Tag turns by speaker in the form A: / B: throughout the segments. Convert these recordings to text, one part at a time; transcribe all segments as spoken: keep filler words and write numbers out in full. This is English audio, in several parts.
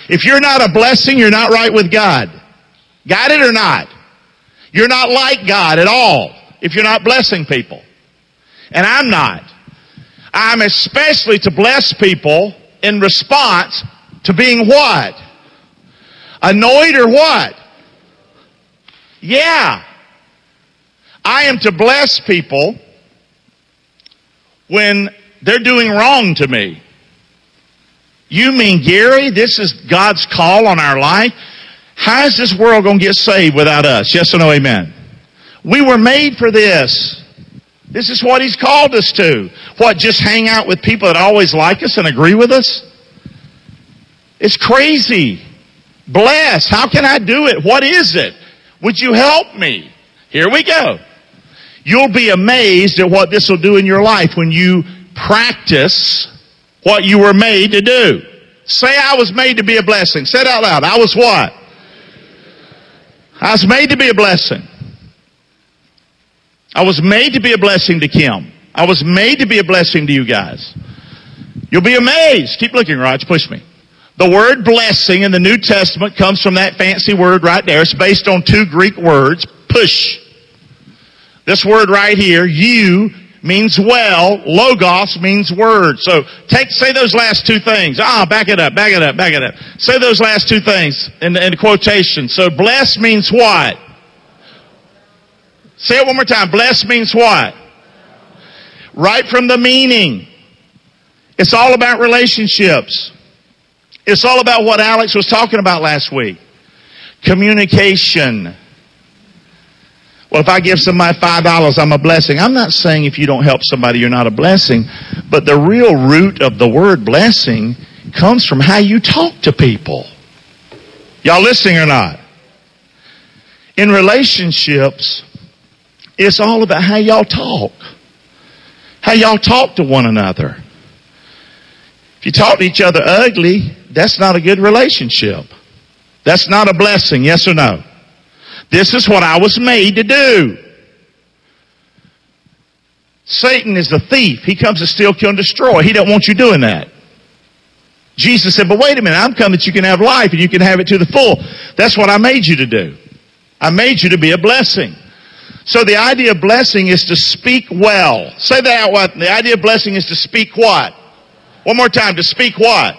A: If you're not a blessing, you're not right with God. Got it or not? You're not like God at all if you're not blessing people. And I'm not. I'm especially to bless people in response to being what? Annoyed or what? Yeah. I am to bless people when they're doing wrong to me. You mean, Gary, this is God's call on our life? How is this world going to get saved without us? Yes or no, amen? We were made for this. This is what He's called us to. What, just hang out with people that always like us and agree with us? It's crazy. Bless. How can I do it? What is it? Would you help me? Here we go. You'll be amazed at what this will do in your life when you practice what you were made to do. Say, I was made to be a blessing. Say it out loud. I was what? I was made to be a blessing. I was made to be a blessing to Kim. I was made to be a blessing to you guys. You'll be amazed. Keep looking, Raj. Push me. The word blessing in the New Testament comes from that fancy word right there. It's based on two Greek words. Push. This word right here, you, means well. Logos means word. So take, say those last two things. Ah, back it up, back it up, back it up. Say those last two things in, in quotation. So bless means what? Say it one more time. Bless means what? Right from the meaning. It's all about relationships. It's all about what Alex was talking about last week. Communication. Well, if I give somebody five dollars, I'm a blessing. I'm not saying if you don't help somebody, you're not a blessing. But the real root of the word blessing comes from how you talk to people. Y'all listening or not? In relationships, it's all about how y'all talk. How y'all talk to one another. If you talk to each other ugly, that's not a good relationship. That's not a blessing, yes or no? This is what I was made to do. Satan is the thief. He comes to steal, kill, and destroy. He don't want you doing that. Jesus said, but wait a minute, I'm come that you can have life and you can have it to the full. That's what I made you to do. I made you to be a blessing. So the idea of blessing is to speak well. Say that out loud. The idea of blessing is to speak what? One more time, to speak what?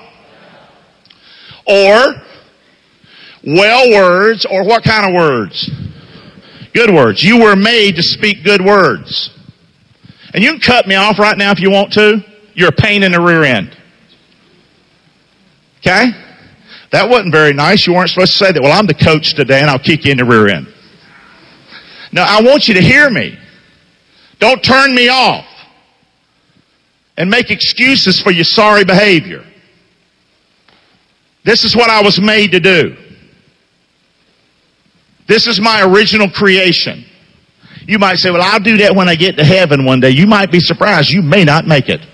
A: Or well words, or what kind of words? Good words. You were made to speak good words. And you can cut me off right now if you want to. You're a pain in the rear end. Okay? That wasn't very nice. You weren't supposed to say that. Well, I'm the coach today and I'll kick you in the rear end. Now, I want you to hear me. Don't turn me off and make excuses for your sorry behavior. This is what I was made to do. This is my original creation. You might say, well, I'll do that when I get to heaven one day. You might be surprised. You may not make it.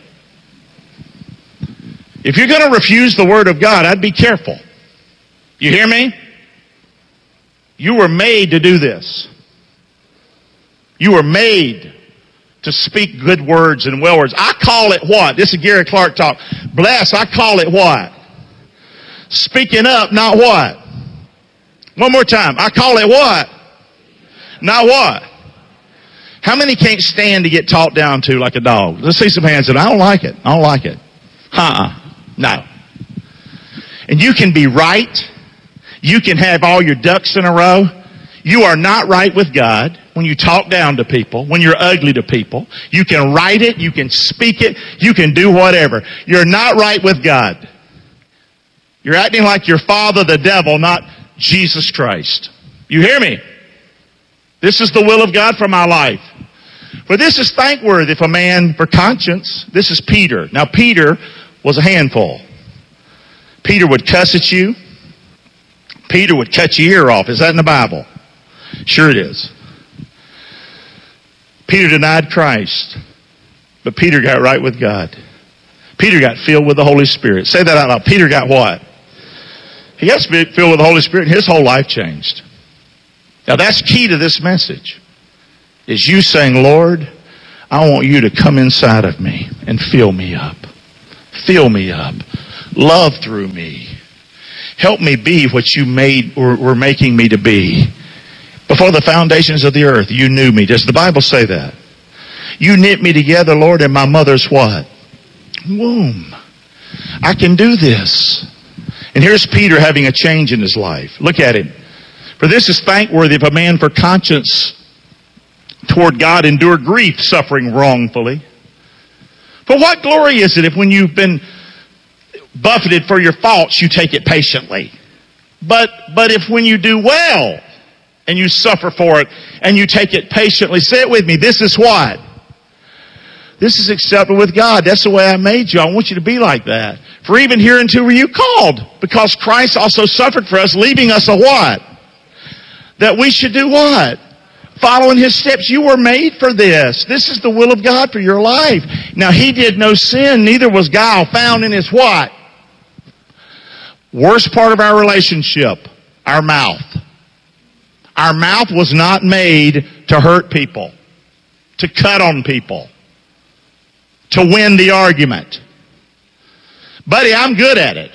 A: If you're going to refuse the Word of God, I'd be careful. You hear me? You were made to do this. You were made to speak good words and well words. I call it what? This is Gary Clark talk. Bless, I call it what? Speaking up, not what? One more time. I call it what? Not what? How many can't stand to get talked down to like a dog? Let's see some hands that I don't like it. I don't like it. Uh-uh. No. And you can be right. You can have all your ducks in a row. You are not right with God when you talk down to people, when you're ugly to people. You can write it. You can speak it. You can do whatever. You're not right with God. You're acting like your father, the devil, not Jesus Christ. You hear me? This is the will of God for my life. For this is thankworthy if a man for conscience. This is Peter. Now Peter was a handful. Peter would cuss at you. Peter would cut your ear off. Is that in the Bible? Sure it is. Peter denied Christ. But Peter got right with God. Peter got filled with the Holy Spirit. Say that out loud. Peter got what? He got filled with the Holy Spirit and his whole life changed. Now that's key to this message. Is you saying, Lord, I want you to come inside of me and fill me up. Fill me up. Love through me. Help me be what you made or were making me to be. Before the foundations of the earth, you knew me. Does the Bible say that? You knit me together, Lord, in my mother's what? Womb. I can do this. And here's Peter having a change in his life. Look at him. For this is thankworthy if a man for conscience toward God endure grief, suffering wrongfully. For what glory is it if when you've been buffeted for your faults, you take it patiently? But, but if when you do well and you suffer for it and you take it patiently, say it with me, this is what? This is acceptable with God. That's the way I made you. I want you to be like that. For even hereunto were you called, because Christ also suffered for us, leaving us a what? That we should do what? Follow in His steps. You were made for this. This is the will of God for your life. Now, He did no sin, neither was guile found in His what? Worst part of our relationship, our mouth. Our mouth was not made to hurt people, to cut on people, to win the argument. Buddy, I'm good at it.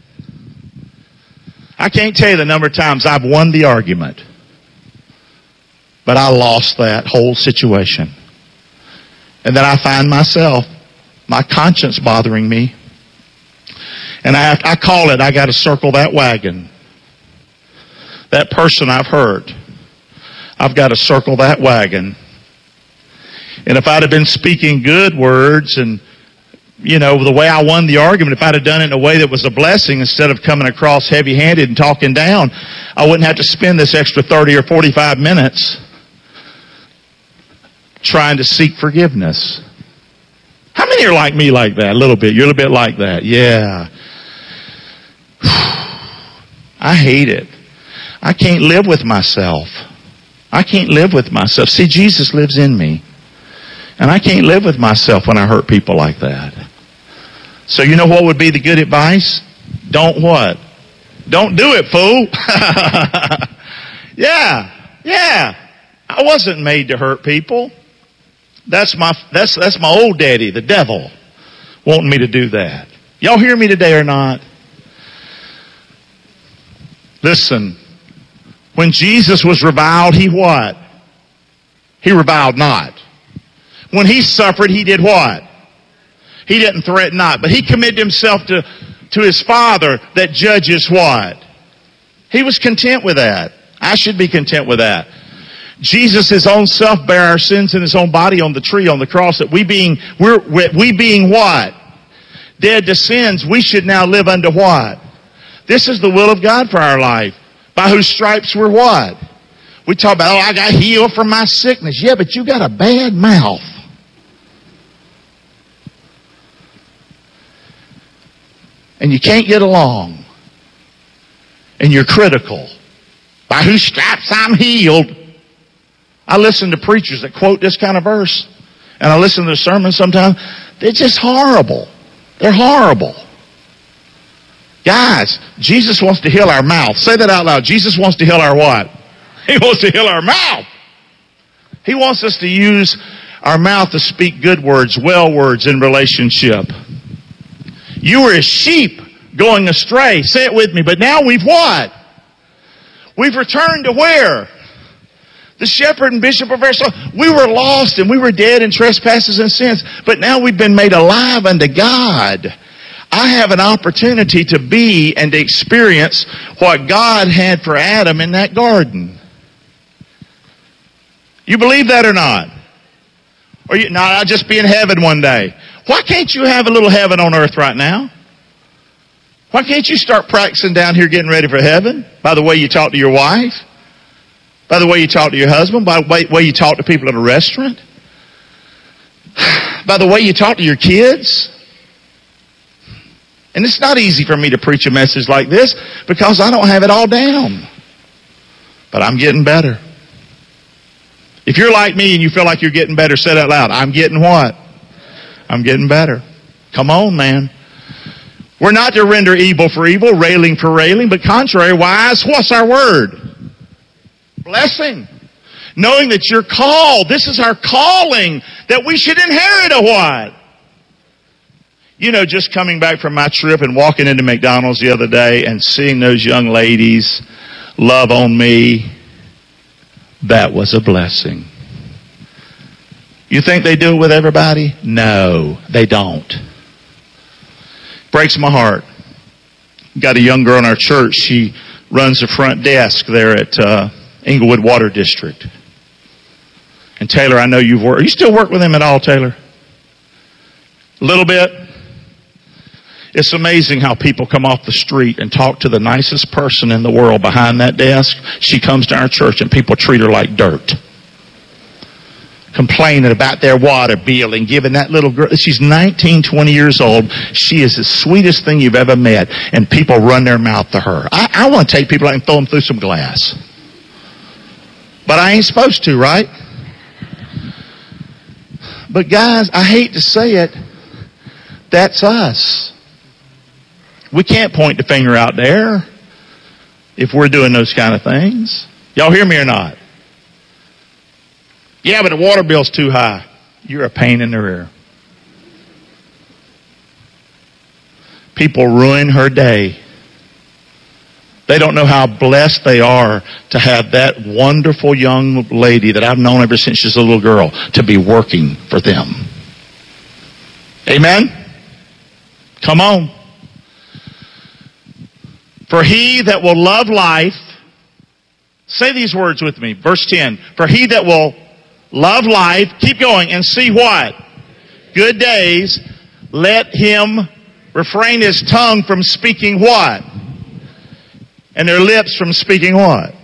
A: I can't tell you the number of times I've won the argument, but I lost that whole situation. And then I find myself, my conscience bothering me. And I have to, I call it, I got to circle that wagon. That person I've hurt, I've got to circle that wagon. And if I'd have been speaking good words and, you know, the way I won the argument, if I'd have done it in a way that was a blessing instead of coming across heavy-handed and talking down, I wouldn't have to spend this extra thirty or forty-five minutes trying to seek forgiveness. How many are like me like that? A little bit. You're a little bit like that. Yeah. I hate it. I can't live with myself. I can't live with myself. See, Jesus lives in me. And I can't live with myself when I hurt people like that. So you know what would be the good advice? Don't what? Don't do it, fool. yeah, yeah. I wasn't made to hurt people. That's my that's that's my old daddy, the devil, wanting me to do that. Y'all hear me today or not? Listen, when Jesus was reviled, He what? He reviled not. When He suffered, He did what? He didn't threaten not, but He committed Himself to, to His Father that judges what? He was content with that. I should be content with that. Jesus, His own self, bare our sins in His own body on the tree, on the cross, that we being, we're, we being what? Dead to sins, we should now live unto what? This is the will of God for our life. By whose stripes we're what? We talk about, oh, I got healed from my sickness. Yeah, but you got a bad mouth. And you can't get along. And you're critical. By whose stripes I'm healed. I listen to preachers that quote this kind of verse. And I listen to their sermons sometimes. They're just horrible. They're horrible. Guys, Jesus wants to heal our mouth. Say that out loud. Jesus wants to heal our what? He wants to heal our mouth. He wants us to use our mouth to speak good words, well words in relationship. You were as sheep going astray. Say it with me. But now we've what? We've returned to where? The shepherd and bishop of our soul. We were lost and we were dead in trespasses and sins. But now we've been made alive unto God. I have an opportunity to be and to experience what God had for Adam in that garden. You believe that or not? Or you, no, I'll just be in heaven one day. Why can't you have a little heaven on earth right now? Why can't you start practicing down here getting ready for heaven? By the way you talk to your wife? By the way you talk to your husband? By the way you talk to people at a restaurant? By the way you talk to your kids? And it's not easy for me to preach a message like this because I don't have it all down. But I'm getting better. If you're like me and you feel like you're getting better, say it out loud. I'm getting what? I'm getting better. Come on, man. We're not to render evil for evil, railing for railing, but contrariwise, what's our word? Blessing. Knowing that you're called. This is our calling, that we should inherit a what? You know, just coming back from my trip and walking into McDonald's the other day and seeing those young ladies love on me, that was a blessing. You think they do it with everybody? No, they don't. Breaks my heart. Got a young girl in our church. She runs the front desk there at uh, Inglewood Water District. And Taylor, I know you've worked. You still work with him at all, Taylor? A little bit? It's amazing how people come off the street and talk to the nicest person in the world behind that desk. She comes to our church and people treat her like dirt. Complaining about their water bill and giving that little girl, she's nineteen, twenty years old. She is the sweetest thing you've ever met. And people run their mouth to her. I, I want to take people out and throw them through some glass. But I ain't supposed to, right? But guys, I hate to say it, that's us. We can't point the finger out there if we're doing those kind of things. Y'all hear me or not? Yeah, but the water bill's too high. You're a pain in the rear. People ruin her day. They don't know how blessed they are to have that wonderful young lady that I've known ever since she's a little girl to be working for them. Amen? Come on. For he that will love life, say these words with me. Verse ten. For he that will love life, keep going, and see what? Good days. Let him refrain his tongue from speaking what? And their lips from speaking what?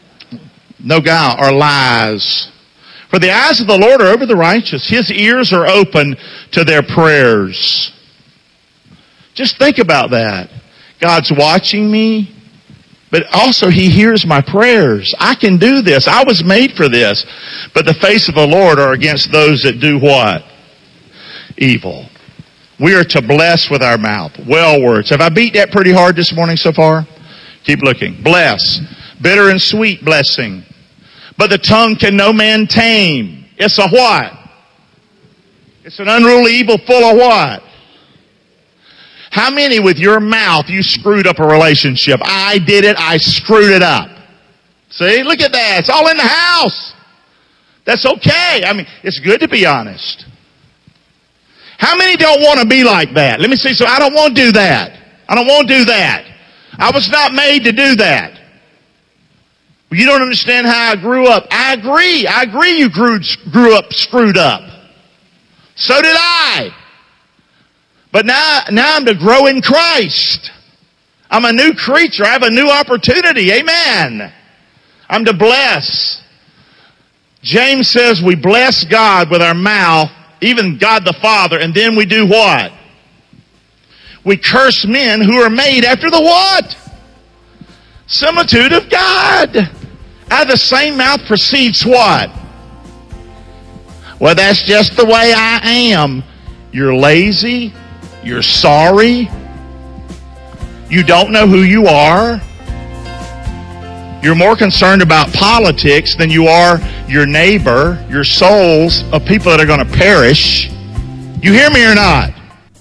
A: No guile or lies. For the eyes of the Lord are over the righteous. His ears are open to their prayers. Just think about that. God's watching me, but also He hears my prayers. I can do this. I was made for this. But the face of the Lord are against those that do what? Evil. We are to bless with our mouth. Well words. Have I beat that pretty hard this morning so far? Keep looking. Bless. Bitter and sweet blessing. But the tongue can no man tame. It's a what? It's an unruly evil full of what? How many with your mouth you screwed up a relationship? I did it. I screwed it up. See? Look at that. It's all in the house. That's okay. I mean, it's good to be honest. How many don't want to be like that? Let me see. So I don't want to do that. I don't want to do that. I was not made to do that. You don't understand how I grew up. I agree. I agree you grew, grew up screwed up. So did I. But now, now I'm to grow in Christ. I'm a new creature. I have a new opportunity. Amen. I'm to bless. James says we bless God with our mouth, even God the Father, and then we do what? We curse men who are made after the what? Similitude of God. Out of the same mouth proceeds what? Well, that's just the way I am. You're lazy. You're sorry. You don't know who you are. You're more concerned about politics than you are your neighbor, your souls of people that are going to perish. You hear me or not?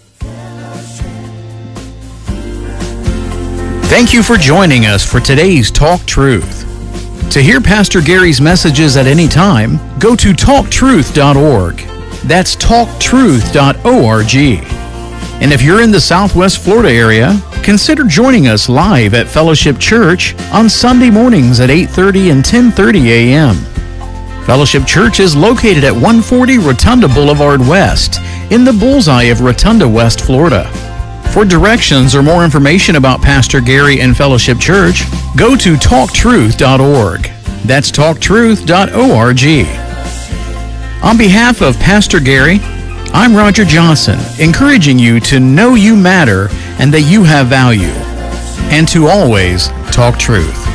B: Thank you for joining us for today's Talk Truth. To hear Pastor Gary's messages at any time, go to talk truth dot org. That's talk truth dot org. And if you're in the Southwest Florida area, consider joining us live at Fellowship Church on Sunday mornings at eight thirty and ten thirty a.m. Fellowship Church is located at one forty Rotunda Boulevard West in the bullseye of Rotunda, West Florida. For directions or more information about Pastor Gary and Fellowship Church, go to talk truth dot org. That's talk truth dot org. On behalf of Pastor Gary, I'm Roger Johnson, encouraging you to know you matter and that you have value, and to always talk truth.